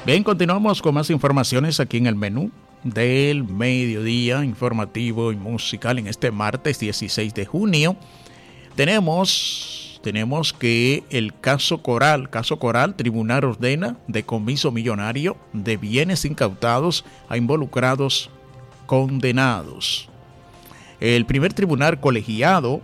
Bien, continuamos con más informaciones aquí en el menú del mediodía informativo y musical en este martes 16 de junio. Tenemos que el caso Coral, tribunal ordena decomiso millonario de bienes incautados a involucrados condenados. El primer tribunal colegiado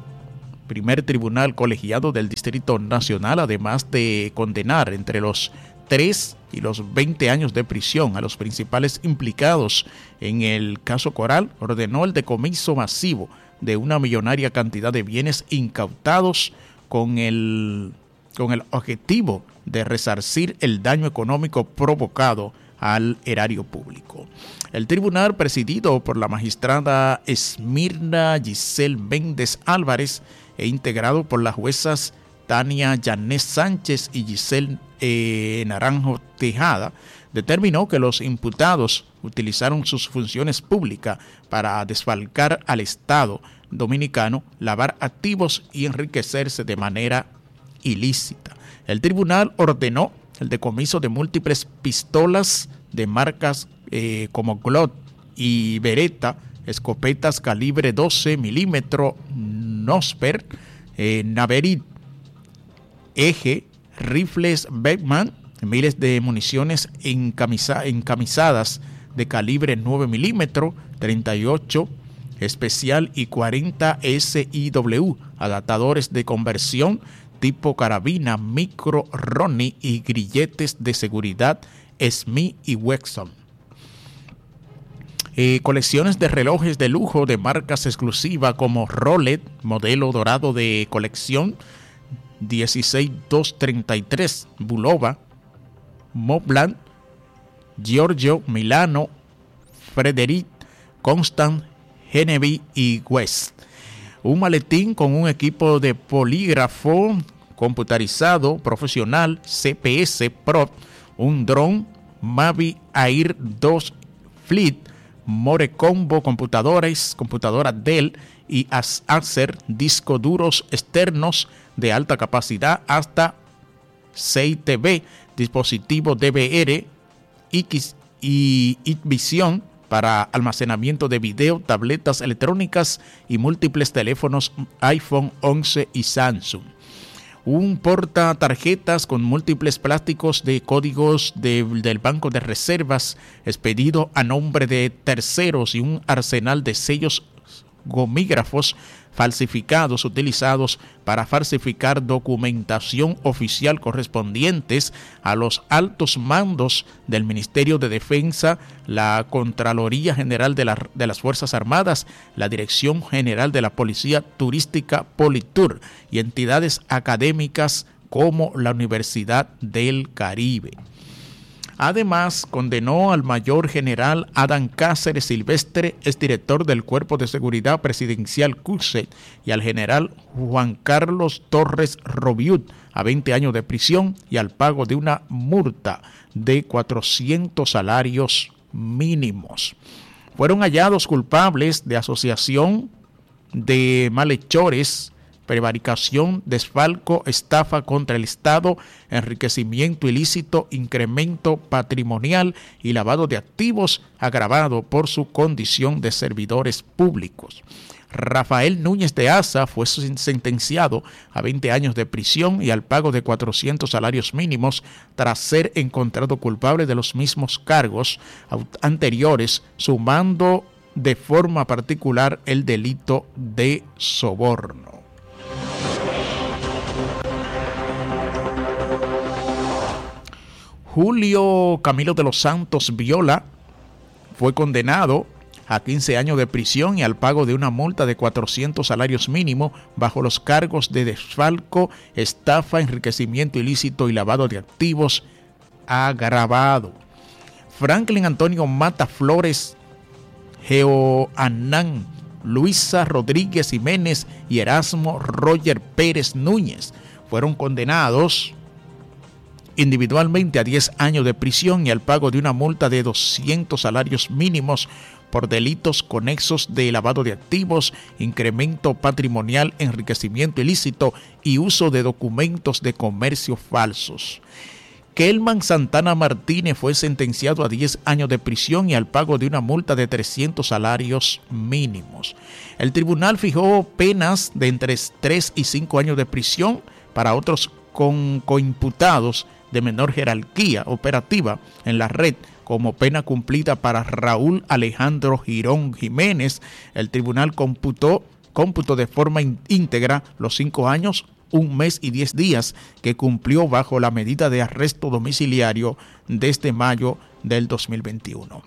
del Distrito Nacional, además de condenar entre los 3 y los 20 años de prisión a los principales implicados en el caso Coral, ordenó el decomiso masivo de una millonaria cantidad de bienes incautados con el objetivo de resarcir el daño económico provocado al erario público. El tribunal, presidido por la magistrada Esmirna Giselle Méndez Álvarez e integrado por las juezas Tania Yanés Sánchez y Giselle Naranjo Tejada, determinó que los imputados utilizaron sus funciones públicas para desfalcar al Estado dominicano, lavar activos y enriquecerse de manera ilícita. El tribunal ordenó el decomiso de múltiples pistolas de marcas como Glock y Beretta, escopetas calibre 12 milímetros Nosper, Naverit, Eje, rifles Beckman, miles de municiones encamisadas de calibre 9 milímetros, 38 especial y 40 SIW, adaptadores de conversión tipo carabina, micro Ronnie y grilletes de seguridad Smith y Wesson. Colecciones de relojes de lujo de marcas exclusivas como Rolex, modelo dorado de colección 16233, Bulova, Montblanc, Giorgio, Milano, Frederic, Constant, Genevieve y West. Un maletín con un equipo de polígrafo computarizado profesional CPS Pro, un dron Mavic Air 2 Fleet, More Combo, computadoras Dell y Acer, discos duros externos de alta capacidad hasta 6 TB, dispositivo DVR, X y Vision para almacenamiento de video, tabletas electrónicas y múltiples teléfonos iPhone 11 y Samsung. Un portatarjetas con múltiples plásticos de códigos del Banco de Reservas expedido a nombre de terceros y un arsenal de sellos gomígrafos falsificados utilizados para falsificar documentación oficial correspondientes a los altos mandos del Ministerio de Defensa, la Contraloría General de las Fuerzas Armadas, la Dirección General de la Policía Turística Politur y entidades académicas como la Universidad del Caribe. Además, condenó al mayor general Adán Cáceres Silvestre, exdirector del Cuerpo de Seguridad Presidencial CUSE, y al general Juan Carlos Torres Robiut a 20 años de prisión y al pago de una multa de 400 salarios mínimos. Fueron hallados culpables de asociación de malhechores, prevaricación, desfalco, estafa contra el Estado, enriquecimiento ilícito, incremento patrimonial y lavado de activos agravado por su condición de servidores públicos. Rafael Núñez de Asa fue sentenciado a 20 años de prisión y al pago de 400 salarios mínimos tras ser encontrado culpable de los mismos cargos anteriores, sumando de forma particular el delito de soborno. Julio Camilo de los Santos Viola fue condenado a 15 años de prisión y al pago de una multa de 400 salarios mínimos bajo los cargos de desfalco, estafa, enriquecimiento ilícito y lavado de activos agravado. Franklin Antonio Mata Flores, Geoanán Luisa Rodríguez Jiménez y Erasmo Roger Pérez Núñez fueron condenados individualmente a 10 años de prisión y al pago de una multa de 200 salarios mínimos por delitos conexos de lavado de activos, incremento patrimonial, enriquecimiento ilícito y uso de documentos de comercio falsos. Kelman Santana Martínez fue sentenciado a 10 años de prisión y al pago de una multa de 300 salarios mínimos. El tribunal fijó penas de entre 3 y 5 años de prisión para otros coimputados de menor jerarquía operativa en la red, como pena cumplida para Raúl Alejandro Girón Jiménez. El tribunal cómputo de forma íntegra los 5 años, 1 mes y 10 días que cumplió bajo la medida de arresto domiciliario desde mayo del 2021.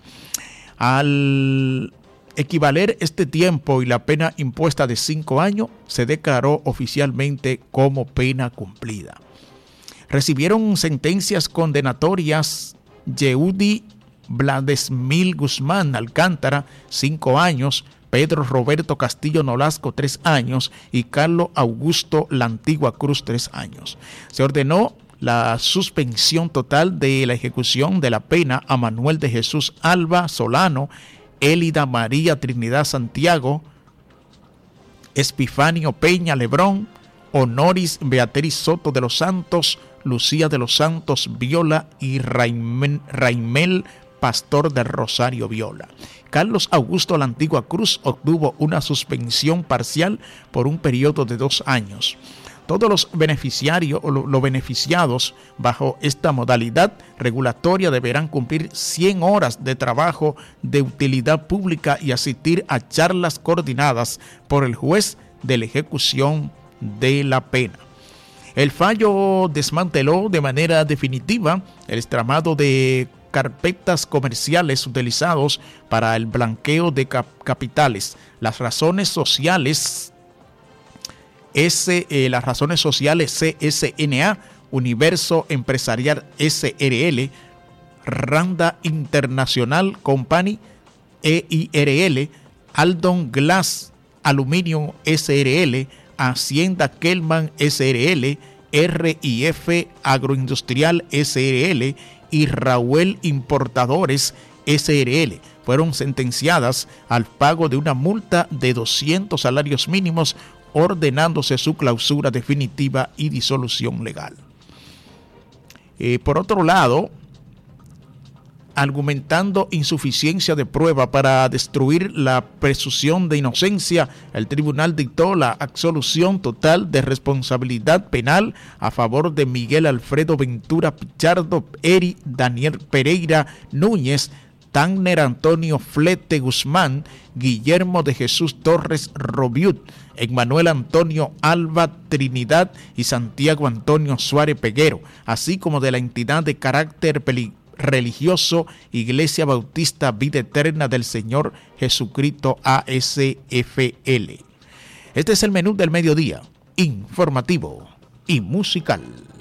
Al equivaler este tiempo y la pena impuesta de 5 años, se declaró oficialmente como pena cumplida. Recibieron sentencias condenatorias Yehudy Bladesmil Guzmán Alcántara, 5 años, Pedro Roberto Castillo Nolasco, 3 años, y Carlos Augusto La Antigua Cruz, 3 años. Se ordenó la suspensión total de la ejecución de la pena a Manuel de Jesús Alba Solano, Élida María Trinidad Santiago, Epifanio Peña Lebrón, Honoris Beatriz Soto de los Santos, Lucía de los Santos Viola y Raimel Pastor del Rosario Viola. Carlos Augusto La Antigua Cruz obtuvo una suspensión parcial por un periodo de 2 años. Todos los beneficiados bajo esta modalidad regulatoria deberán cumplir 100 horas de trabajo de utilidad pública y asistir a charlas coordinadas por el juez de la ejecución de la pena. El fallo desmanteló de manera definitiva el entramado de carpetas comerciales utilizados para el blanqueo de capitales. Las razones sociales CSNA, Universo Empresarial SRL, Randa International Company EIRL, Aldon Glass Aluminio SRL, Hacienda Kelman SRL, RIF Agroindustrial SRL y Raúl Importadores SRL fueron sentenciadas al pago de una multa de 200 salarios mínimos, ordenándose su clausura definitiva y disolución legal. Por otro lado, argumentando insuficiencia de prueba para destruir la presunción de inocencia, el tribunal dictó la absolución total de responsabilidad penal a favor de Miguel Alfredo Ventura Pichardo, Eri Daniel Pereira Núñez, Tanner Antonio Flete Guzmán, Guillermo de Jesús Torres Robiut, Emmanuel Antonio Alba Trinidad y Santiago Antonio Suárez Peguero, así como de la entidad de carácter religioso Iglesia Bautista Vida Eterna del Señor Jesucristo ASFL. Este es el menú del mediodía, informativo y musical.